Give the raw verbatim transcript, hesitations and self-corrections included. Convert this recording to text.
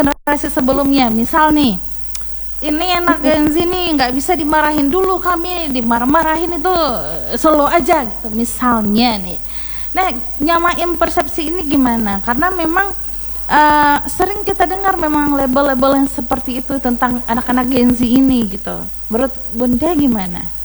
generasi sebelumnya. Misal nih, ini anak Gen Z nih nggak bisa dimarahin dulu, kami dimarah-marahin itu slow aja gitu misalnya nih. Nah, nyamain persepsi ini gimana? Karena memang uh, sering kita dengar memang label-label yang seperti itu tentang anak-anak Gen Z ini gitu. Menurut Bunda gimana?